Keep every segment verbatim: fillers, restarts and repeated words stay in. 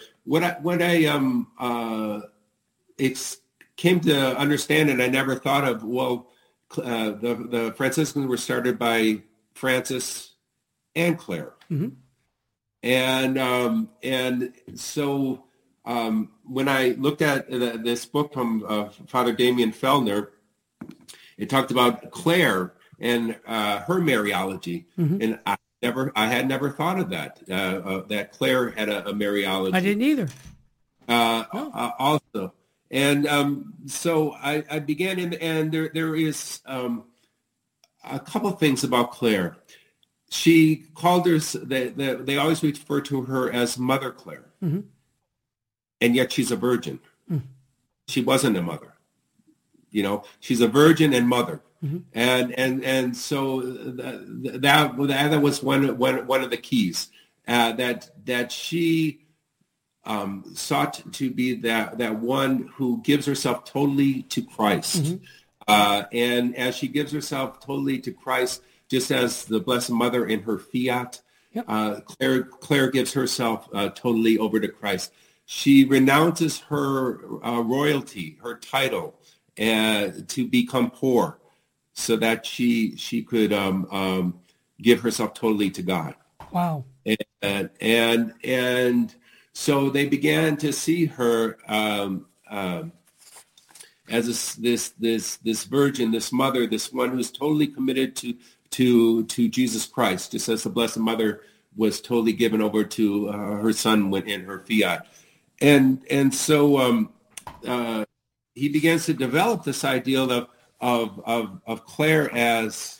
what I what I um uh it's came to understand, and I never thought of. Well, uh, the the Franciscans were started by Francis and Clare, mm-hmm. and um, and so um, when I looked at the, this book from uh, Father Damien Fellner, it talked about Clare and uh, her Mariology, mm-hmm. and I never I had never thought of that uh, uh, that Clare had a, a Mariology. I didn't either. Uh, no. uh, also. And um, so I, I began in, and there there is um, a couple of things about Clare. She called her, they, they, they always refer to her as Mother Clare. Mm-hmm. And yet she's a virgin. Mm-hmm. She wasn't a mother. You know, she's a virgin and mother. Mm-hmm. And and and so that that, that was one, one, one of the keys, uh, that that she Um, sought to be that that one who gives herself totally to Christ. Mm-hmm. Uh, and as she gives herself totally to Christ, just as the Blessed Mother in her fiat, yep. uh, Clare, Clare gives herself uh, totally over to Christ. She renounces her uh, royalty, her title, uh, to become poor so that she she could um, um, give herself totally to God. Wow. And and and so they began to see her um, um, as this, this this this virgin, this mother, this one who's totally committed to to to Jesus Christ, just as the Blessed Mother was totally given over to uh, her son when in her fiat, and and so um, uh, he begins to develop this ideal of of of of Clare as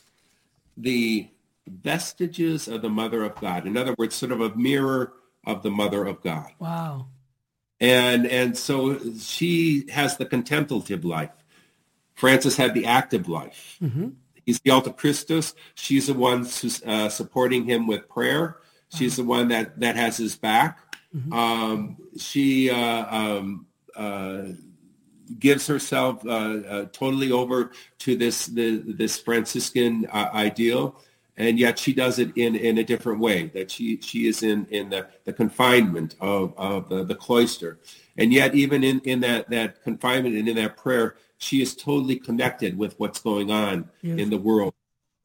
the vestiges of the Mother of God. In other words, sort of a mirror of the Mother of God. Wow. And and so she has the contemplative life. Francis had the active life. Mm-hmm. He's the Alter Christus. She's the one who's uh, supporting him with prayer. She's wow. the one that, that has his back. Mm-hmm. Um, she uh, um, uh, gives herself uh, uh, totally over to this the, this Franciscan uh, ideal. And yet she does it in, in a different way, that she, she is in, in the, the confinement of, of the, the cloister. And yet even in, in that, that confinement and in that prayer, she is totally connected with what's going on yes. in the world.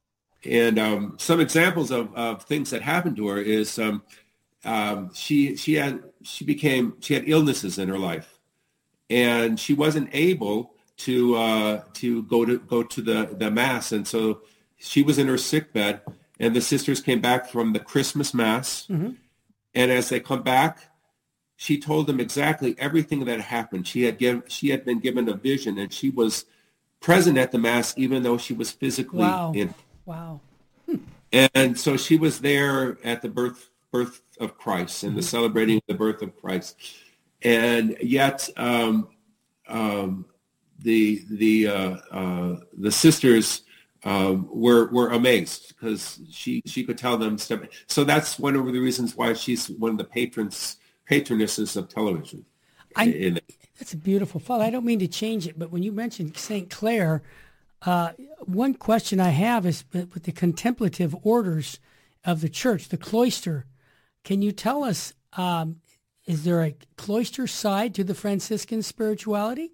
And um, some examples of, of things that happened to her is um, um, she she had she became she had illnesses in her life, and she wasn't able to uh, to go to go to the, the mass, and so she was in her sick bed, and the sisters came back from the Christmas Mass. Mm-hmm. And as they come back, she told them exactly everything that happened. She had given, she had been given a vision, and she was present at the Mass, even though she was physically wow. in. Wow. Hmm. And so she was there at the birth birth of Christ and mm-hmm. the celebrating the birth of Christ. And yet um, um, the the uh, uh, the sisters Um, were were amazed because she she could tell them stuff. So that's one of the reasons why she's one of the patrons patronesses of television. I, in, that's a beautiful thought. I don't mean to change it, but when you mentioned Saint Clare, uh, one question I have is with the contemplative orders of the church, the cloister. Can you tell us, um, is there a cloister side to the Franciscan spirituality?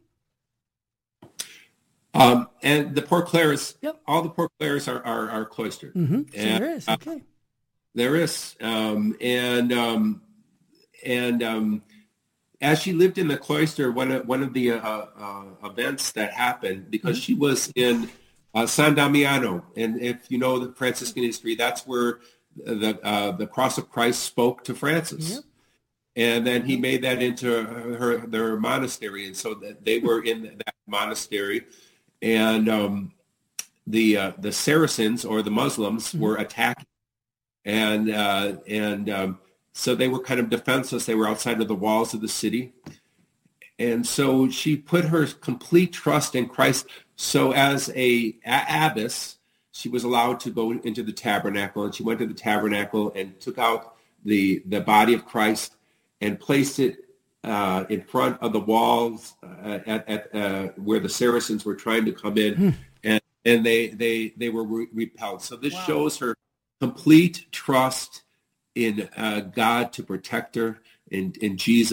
Um, and the Poor Clares, yep. all the Poor Clares are, are, are cloistered. Mm-hmm. So and, there is, okay. Uh, there is. Um, and um, and um, as she lived in the cloister, one of, one of the uh, uh, events that happened, because mm-hmm. she was in uh, San Damiano, and if you know the Franciscan history, that's where the uh, the Cross of Christ spoke to Francis. Yep. And then he made that into her, her their monastery, and so that they were in that monastery. And um, the uh, the Saracens or the Muslims mm-hmm. were attacking, and uh, and um, so they were kind of defenseless. They were outside of the walls of the city, and so she put her complete trust in Christ. So as a, a abbess, she was allowed to go into the tabernacle, and she went to the tabernacle and took out the the body of Christ and placed it Uh, in front of the walls uh, at, at uh, where the Saracens were trying to come in, mm. and and they they they were re- repelled. So this wow. shows her complete trust in uh, God to protect her, in in Jesus.